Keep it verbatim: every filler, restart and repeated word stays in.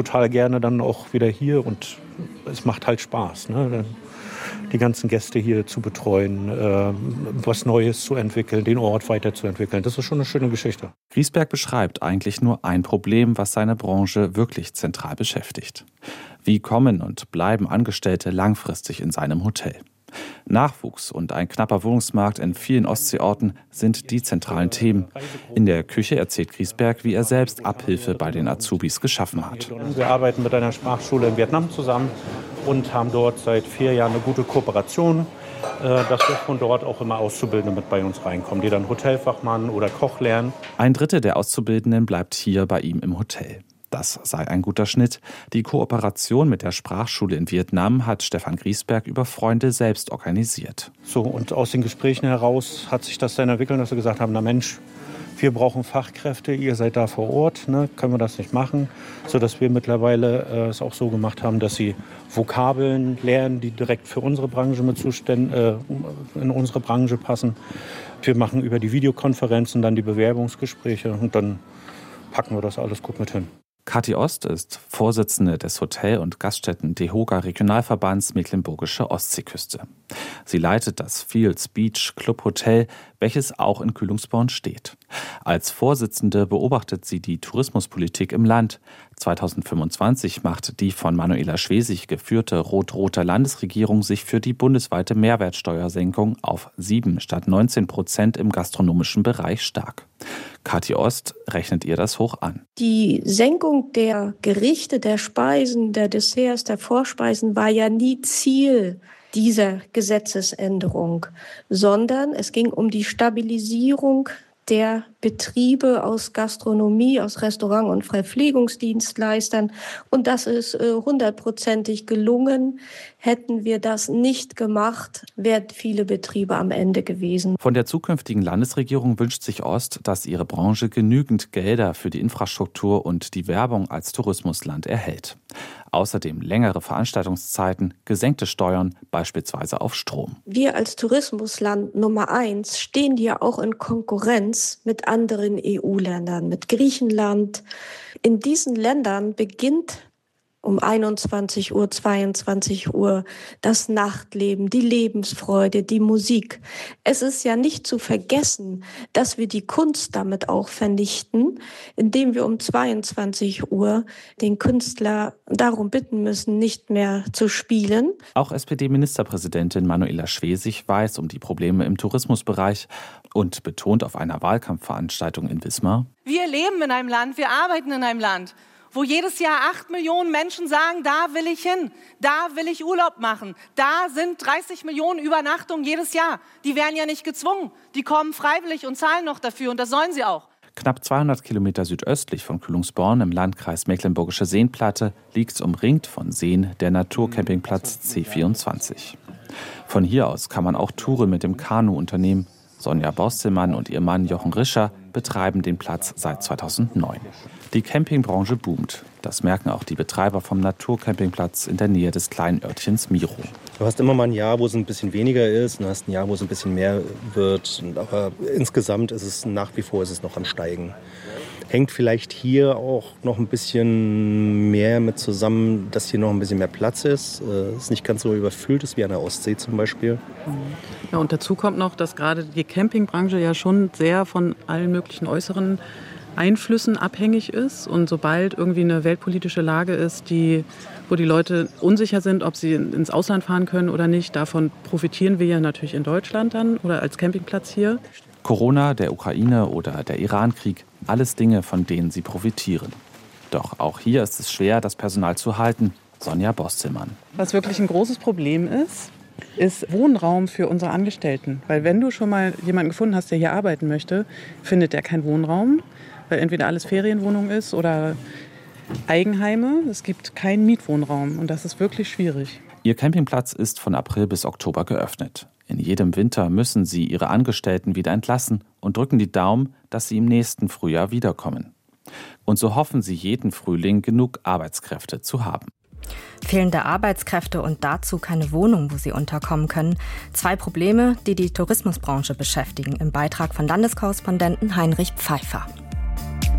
total gerne dann auch wieder hier und es macht halt Spaß, ne? Die ganzen Gäste hier zu betreuen, äh, was Neues zu entwickeln, den Ort weiterzuentwickeln. Das ist schon eine schöne Geschichte. Griesberg beschreibt eigentlich nur ein Problem, was seine Branche wirklich zentral beschäftigt. Wie kommen und bleiben Angestellte langfristig in seinem Hotel? Nachwuchs und ein knapper Wohnungsmarkt in vielen Ostseeorten sind die zentralen Themen. In der Küche erzählt Griesberg, wie er selbst Abhilfe bei den Azubis geschaffen hat. Wir arbeiten mit einer Sprachschule in Vietnam zusammen und haben dort seit vier Jahren eine gute Kooperation, dass wir von dort auch immer Auszubildende mit bei uns reinkommen, die dann Hotelfachmann oder Koch lernen. Ein Drittel der Auszubildenden bleibt hier bei ihm im Hotel. Das sei ein guter Schnitt. Die Kooperation mit der Sprachschule in Vietnam hat Stefan Griesberg über Freunde selbst organisiert. So, und aus den Gesprächen heraus hat sich das dann entwickelt, dass wir gesagt haben, na Mensch, wir brauchen Fachkräfte, ihr seid da vor Ort, ne, können wir das nicht machen? Sodass wir mittlerweile äh, es auch so gemacht haben, dass sie Vokabeln lernen, die direkt für unsere Branche mit Zuständen, äh, in unsere Branche passen. Wir machen über die Videokonferenzen dann die Bewerbungsgespräche und dann packen wir das alles gut mit hin. Kathi Ost ist Vorsitzende des Hotel- und Gaststätten-DEHOGA Regionalverbands Mecklenburgische Ostseeküste. Sie leitet das Fields Beach Club Hotel, welches auch in Kühlungsborn steht. Als Vorsitzende beobachtet sie die Tourismuspolitik im Land. zweitausendfünfundzwanzig macht die von Manuela Schwesig geführte rot-rote Landesregierung sich für die bundesweite Mehrwertsteuersenkung auf sieben statt neunzehn Prozent im gastronomischen Bereich stark. Kathi Ost rechnet ihr das hoch an. Die Senkung der Gerichte, der Speisen, der Desserts, der Vorspeisen war ja nie Ziel dieser Gesetzesänderung, sondern es ging um die Stabilisierung der Betriebe aus Gastronomie, aus Restaurant- und Verpflegungsdienstleistern. Und das ist äh, hundertprozentig gelungen. Hätten wir das nicht gemacht, wären viele Betriebe am Ende gewesen. Von der zukünftigen Landesregierung wünscht sich Ost, dass ihre Branche genügend Gelder für die Infrastruktur und die Werbung als Tourismusland erhält. Außerdem längere Veranstaltungszeiten, gesenkte Steuern, beispielsweise auf Strom. Wir als Tourismusland Nummer eins stehen ja auch in Konkurrenz mit anderen E U-Ländern, mit Griechenland. In diesen Ländern beginnt um einundzwanzig Uhr, zweiundzwanzig Uhr das Nachtleben, die Lebensfreude, die Musik. Es ist ja nicht zu vergessen, dass wir die Kunst damit auch vernichten, indem wir um zweiundzwanzig Uhr den Künstler darum bitten müssen, nicht mehr zu spielen. Auch S P D-Ministerpräsidentin Manuela Schwesig weiß um die Probleme im Tourismusbereich und betont auf einer Wahlkampfveranstaltung in Wismar: Wir leben in einem Land, wir arbeiten in einem Land, wo jedes Jahr acht Millionen Menschen sagen, da will ich hin, da will ich Urlaub machen. Da sind dreißig Millionen Übernachtungen jedes Jahr. Die werden ja nicht gezwungen. Die kommen freiwillig und zahlen noch dafür und das sollen sie auch. Knapp zweihundert Kilometer südöstlich von Kühlungsborn im Landkreis Mecklenburgische Seenplatte liegt umringt von Seen der Naturcampingplatz C vierundzwanzig. Von hier aus kann man auch Touren mit dem Kanu unternehmen. Sonja Bostelmann und ihr Mann Jochen Rischer betreiben den Platz seit zweitausendneun. Die Campingbranche boomt. Das merken auch die Betreiber vom Naturcampingplatz in der Nähe des kleinen Örtchens Miro. Du hast immer mal ein Jahr, wo es ein bisschen weniger ist, und du hast ein Jahr, wo es ein bisschen mehr wird. Aber insgesamt ist es nach wie vor ist es noch am Steigen. Hängt vielleicht hier auch noch ein bisschen mehr mit zusammen, dass hier noch ein bisschen mehr Platz ist. Es ist nicht ganz so überfüllt ist wie an der Ostsee zum Beispiel. Ja, und dazu kommt noch, dass gerade die Campingbranche ja schon sehr von allen möglichen äußeren Einflüssen abhängig ist. Und sobald irgendwie eine weltpolitische Lage ist, die, wo die Leute unsicher sind, ob sie ins Ausland fahren können oder nicht, davon profitieren wir ja natürlich in Deutschland dann oder als Campingplatz hier. Corona, der Ukraine oder der Iran-Krieg, alles Dinge, von denen sie profitieren. Doch auch hier ist es schwer, das Personal zu halten. Sonja Bostelmann. Was wirklich ein großes Problem ist, ist Wohnraum für unsere Angestellten. Weil wenn du schon mal jemanden gefunden hast, der hier arbeiten möchte, findet der keinen Wohnraum, weil entweder alles Ferienwohnung ist oder Eigenheime. Es gibt keinen Mietwohnraum und das ist wirklich schwierig. Ihr Campingplatz ist von April bis Oktober geöffnet. In jedem Winter müssen sie ihre Angestellten wieder entlassen und drücken die Daumen, dass sie im nächsten Frühjahr wiederkommen. Und so hoffen sie jeden Frühling genug Arbeitskräfte zu haben. Fehlende Arbeitskräfte und dazu keine Wohnung, wo sie unterkommen können. Zwei Probleme, die die Tourismusbranche beschäftigen, im Beitrag von Landeskorrespondenten Heinrich Pfeiffer.